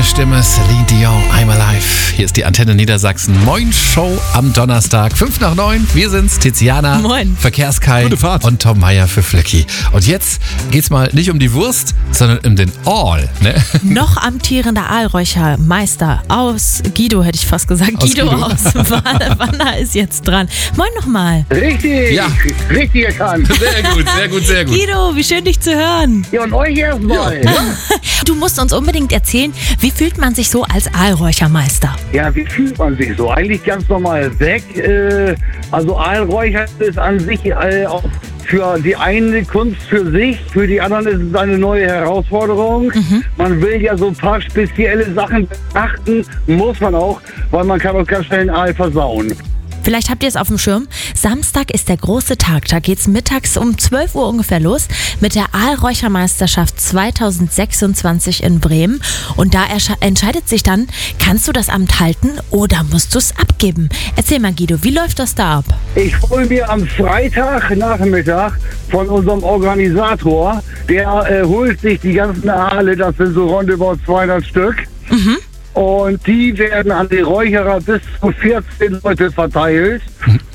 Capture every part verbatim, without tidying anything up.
wunderschöne Stimme, Celine Dion, I'm Alive. Hier ist die Antenne Niedersachsen. Moin Show am Donnerstag, fünf nach neun. Wir sind's, Tiziana, Moin. Verkehrskai Gute Fahrt. und Tom Meyer für Flöcki. Und jetzt geht's mal nicht um die Wurst, sondern um den Aal. Ne? Noch amtierender Aalräuchermeister aus Guido, hätte ich fast gesagt. Aus Guido, Guido. aus Wanne, Wanne ist jetzt dran. Moin nochmal. Richtig, Ja. richtig erkannt. Sehr gut, sehr gut, sehr gut. Guido, wie schön dich zu hören. Ja, und euch erstmal. Du musst uns unbedingt erzählen, wie fühlt man sich so als Aalräuchermeister? Ja, wie fühlt man sich so? Eigentlich ganz normal weg. Äh, also Aalräuchern ist an sich äh, auch für die eine Kunst für sich, für die anderen ist es eine neue Herausforderung. Mhm. Man will ja so ein paar spezielle Sachen beachten, muss man auch, weil man kann auch ganz schnell einen Aal versauen. Vielleicht habt ihr es auf dem Schirm. Samstag ist der große Tag. Da geht's mittags um zwölf Uhr ungefähr los mit der Aalräuchermeisterschaft zweitausendsechsundzwanzig in Bremen. Und da ersche- entscheidet sich dann, kannst du das Amt halten oder musst du es abgeben? Erzähl mal, Guido, wie läuft das da ab? Ich hole mir am Freitagnachmittag von unserem Organisator, der äh, holt sich die ganzen Aale, das sind so roundabout zweihundert Stück. Mhm. Und die werden an die Räucherer bis zu vierzehn Leute verteilt.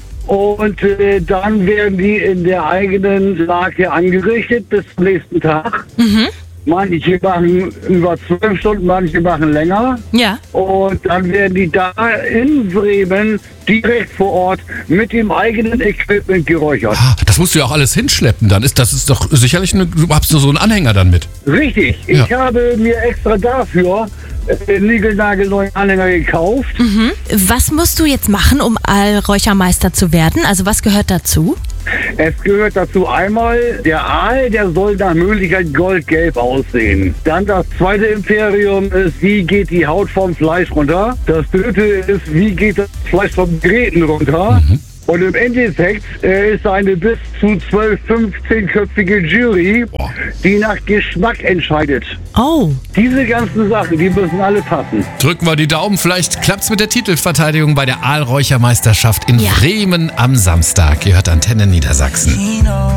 Und äh, dann werden die in der eigenen Lage angerichtet bis zum nächsten Tag. Mhm. Manche machen über zwölf Stunden, manche machen länger. Ja. Und dann werden die da in Bremen direkt vor Ort mit dem eigenen Equipment geräuchert. Ah, Das musst du ja auch alles hinschleppen dann. Ist, das ist doch sicherlich, eine, du hast nur so einen Anhänger dann mit. Richtig. Ja. Ich habe mir extra dafür einen niegelnagelneuen Anhänger gekauft. Mhm. Was musst du jetzt machen, um Aalräuchermeister zu werden? Also was gehört dazu? Es gehört dazu einmal, der Aal, der soll nach Möglichkeit goldgelb aussehen. Dann das zweite Imperium ist, wie geht die Haut vom Fleisch runter. Das dritte ist, wie geht das Fleisch vom Gräten runter. Mhm. Und im Endeffekt äh, ist eine bis zu zwölf, fünfzehnköpfige Jury, Boah. die nach Geschmack entscheidet. Oh, Diese ganzen Sachen, die müssen alle passen. Drücken wir die Daumen, vielleicht klappt's mit der Titelverteidigung bei der Aalräuchermeisterschaft in Ja. Bremen am Samstag. Ihr hört Antenne Niedersachsen.